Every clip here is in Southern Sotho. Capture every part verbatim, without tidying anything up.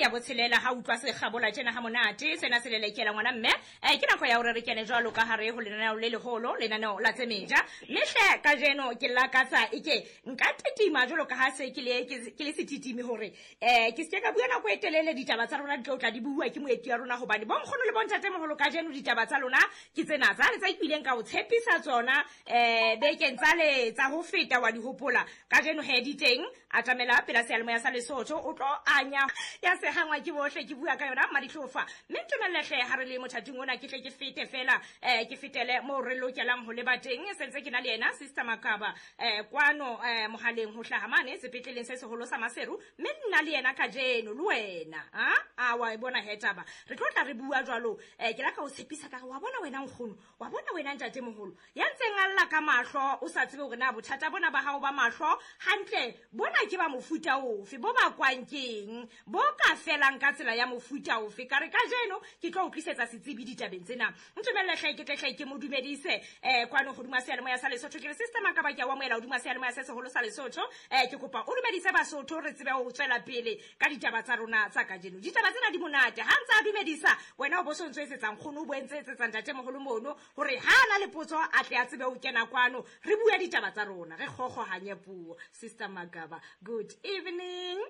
ya botshelela ha utlwa se kgabola tjena ha monate sena se lelekela ngwana mme eh ke nako ya hore re kene jwalo ka hare ho lenaneo le leholo lenaneo la tsemeja mehle ka jeno ke la katsa ike nka titima jwalo ka ha se ke le ke le setitimi hore eh ke se ka bua nako e telele ditaba tsa rona di tla di bua ke moeti ya rona hobane bo nkgono le bontate moholo ka jeno ditaba tsa lona ke tsena tsa le tsa iphileng ka o tshepisa tsona eh bekeng tsa le tsa ho feta wa di hopola ka jeno he di teng a tlamela pela se almo ya sa Lesotho o tlo anya ya se hangwa ke bohle ke bua ka yona madihlofa mme ntumelehle ha re le mothating ona ke tle ke fete fela eh ke fetele mo re lokelang ho leba teng sentse ke na le yena Sister Makaba eh kwano eh mohaleng ho hlahamane sepetleleng se seholo sa Maseru mme nna le yena ka jeno le wena ha a wa bona he taba re tlo tla re bua jwalo eh ke la ka o tshepisa ka wa bona wena nkgono wa bona wena ntate moholo ya ntseng alla ka mahlo o sa tsebe hore na bothata bona ba hao ba mahlo hantle bona ke ba mofuta ofe bo ba kwankeng bo ka felang ka tsela ya mofuta ofe ka re ka jeno ke tlo utlwisetsa setsebi ditabeng tsena ntumelle hle ke tle ke mo dumedise eh kwano go duma sealemo ya sa Lesotho ke re Sister Makaba ke wa moela o duma sealemo ya se seholo sa Lesotho eh ke kopa o dumedise Basotho re tsebe ho tswela pele ka ditaba tsa rona tsa ka jeno ditaba tsena di monate ha ntse a dumedisa wena o bo so ntsetsa nkgono o boentse tsetsa ntate moholo mono hore ha na le potso a tle a tsebe ho kena kwano re bua ditaba tsa rona re khokgo hanye puo Sister Makaba good evening.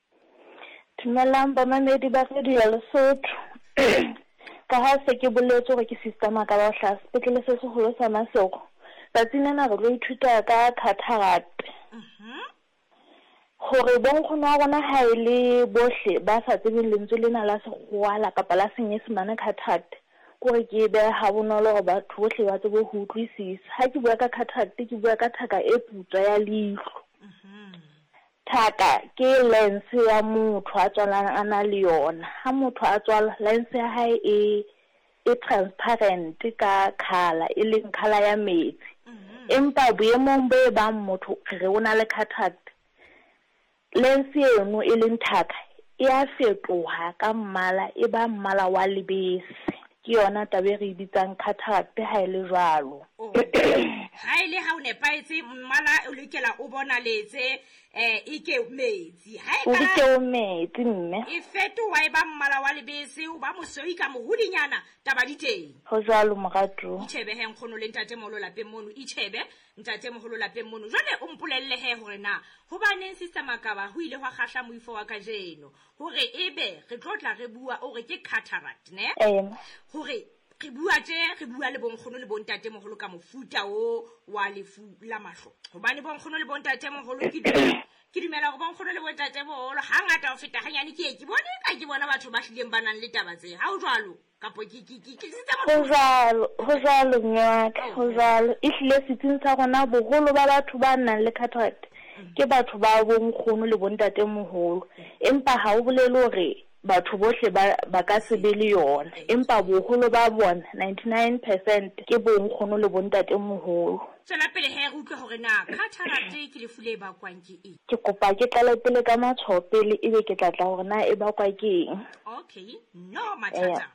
Dumelang ba mamedi ba Radio Lesotho ka ha se ke boletse hore ke Sister Makaba hla sepetlele se seholo sa Maseru batsinana re lo ithuta ka cataract mhm hore bonkgono wa rona ha ile bohle ba sa tsebe lentswe lena la sekgowa kapa la senyesemane cataract gore ke be ha bonolo go batho bohle ba tsebe ho utlwisisa ha ke bua ka cataract ke bua ka thaka e putswa ya leihlo mhm thaka ke lens ya motho a tswalang ana le yona ha motho a tswala lens ya hae e e transparent ka color e leng color ya metsi empa boemong be ba motho re ona le cataract lens eno e leng thaka e a fetoha ka mmala e ba mmala wa lebese ke yona tabe re bitsang cataract ha ile jwalo ha ile ha o nepaetse mmala o lekela o bona letse eh ike metsi ha e ka ike metsi mme e fetoha e ba mmala wa lebese o ba mosoi ka mohudinyana taba di teng ho jwalo mogato itshebe he nkgono le ntate moholo lapeng mono itshebe ntate moholo lapeng mono jwale o mpolelle he hore na ho ba neng Sister Makaba ho ile hwa khahla moifo wa ka jeno hore ebe re tlotla re bua o re ke cataract ne eh hore re bua tje re bua le bonkgono le bontate moholo ka mofuta o wa lefu la mahlo hobane bonkgono le bontate moholo ke ke dumela go bonkgono le bontate moholo hangata o feta hanyane ke ke bone ka ke bona batho ba hlileng ba nang le taba tse ha o jwalo kapo ke ke ke ke tsa ho jwalo ho jwalo nyaka ho jwalo e hlile sitsing sa rona boholo ba batho ba nang le cataract ke batho ba bonkgono le bontate moholo empa ha o bolele hore batho bohle ba ba ka se be le yona empa boholo ba bona ninety-nine percent ke bonkgono le bontate moholo tsela pele he re utlwe hore na cataract ke lefu le ba kwang ke eng ke kopa ke tlale pele ka matshwao pele ebe ke tla tla hore na e ba kwa ke eng okay no mathata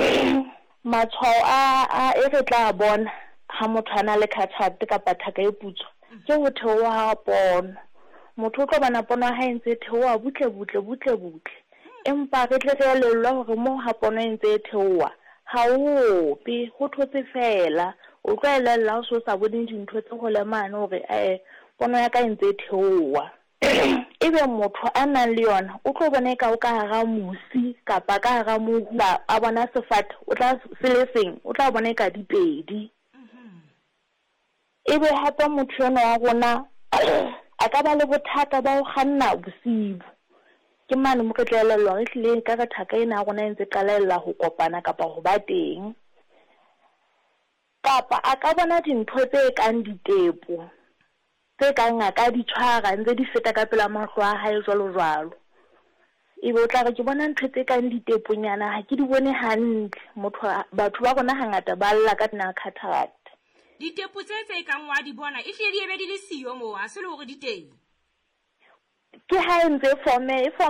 matshwao a a e re tla bona ha motho ana le cataract kapa thaka e putswa ke ho theoha pono motho o tlo bana pono ha entse theoha butle butle butle butle empa re tle re lelwa hore mo ha pono e ntse theoha ha o pe ho thotse fela o tlo elella o so sa bone dintho tse go le mane hore eh pono ya ka e ntse theoha ebe motho a nang le yona o tlo bona ka o ka hara musi kapa ka hara mohula a bona sefate o tla selefeng o tla bona ka dipedi ebe hape motho yona wa rona a ka ba le bothata ba go kganna bosibu ke mane mo ke tlelelwa re tlile ka ga thaka ena rona ntse qalella ho kopana kapa ho ba teng kapa a ka bona dintho tse kang ditepo tse kang ngaka di tshwara ntse di feta ka pela mahlo a hae jwalo jwalo ebe o tla re ke bona ntho tse kang diteponyana ha ke di bone hantle motho batho ba rona hangata ba lla ka dina cataract ditepo tse tse kang wa di bona e hle di ebe di le siyo mo a se le hore di teng ke ha ntse forme